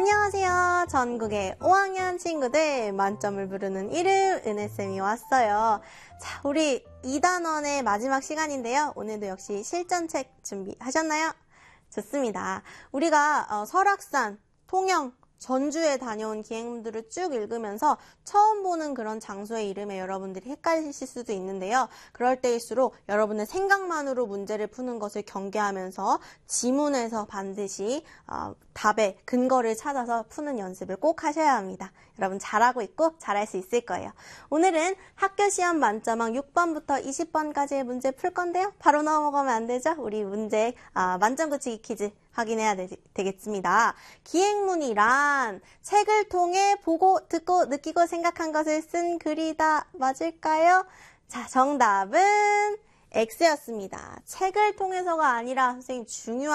안녕하세요. 전국의 5학년 친구들, 만점을 부르는 이름 은혜쌤이 왔어요. 자, 우리 2단원의 마지막 시간인데요. 오늘도 역시 실전책 준비하셨나요? 좋습니다. 우리가 설악산, 통영, 전주에 다녀온 기행문들을 쭉 읽으면서 처음 보는 그런 장소의 이름에 여러분들이 헷갈리실 수도 있는데요. 그럴 때일수록 여러분의 생각만으로 문제를 푸는 것을 경계하면서 지문에서 반드시 답의 근거를 찾아서 푸는 연습을 꼭 하셔야 합니다. 여러분 잘하고 있고 잘할 수 있을 거예요. 오늘은 학교시험 만점왕 6번부터 20번까지의 문제 풀 건데요. 바로 넘어가면 안 되죠? 우리 문제 만점 붙이기 퀴즈 확인해야 되겠습니다. 기행문이란 책을 통해 보고, 듣고, 느끼고, 생각한 것을 쓴 글이다. 맞을까요? 자, 정답은 X였습니다. 책을 통해서가 아니라 선생님 중요한